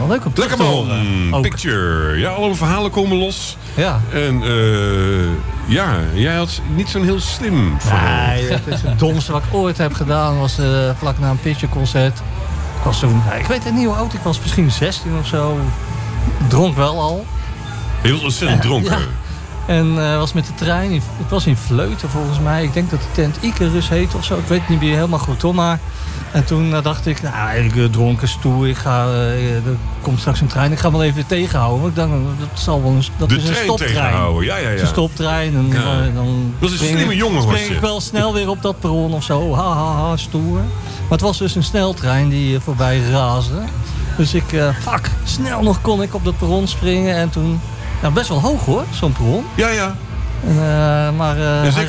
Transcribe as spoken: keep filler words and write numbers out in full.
leuk om terug te Lekker horen. man, Ook. Picture. Ja, alle verhalen komen los. Ja. En uh, ja, jij had niet zo'n heel slim verhaal. Nee, het is het domste wat ik ooit heb gedaan. Was uh, vlak na een Picture concert. Ik was toen, ik weet niet hoe oud ik was, misschien zestien of zo. Dronk wel al. Heel ontzettend dronken. Ja. En uh, was met de trein. Ik was in Vleuten volgens mij. Ik denk dat de tent Icarus heet of zo. Ik weet het niet meer helemaal goed hoor. Maar... En toen uh, dacht ik, nou, ik uh, dronken stoer. Ik ga, uh, er komt straks een trein. Ik ga wel even tegenhouden. Ik dacht, dat zal wel een, dat de is een trein stoptrein. tegenhouden, ja, ja, ja. Het is een stoptrein. En, ja. uh, dan dat is een spring, slimme jongen, spring was je. ik wel snel weer op dat perron of zo. Ha, ha, ha, stoer. Maar het was dus een sneltrein die uh, voorbij raasde. Dus ik, uh, fuck, snel nog kon ik op dat perron springen. En toen, nou, best wel hoog hoor, zo'n perron. Ja, ja. En, uh, maar, uh, ja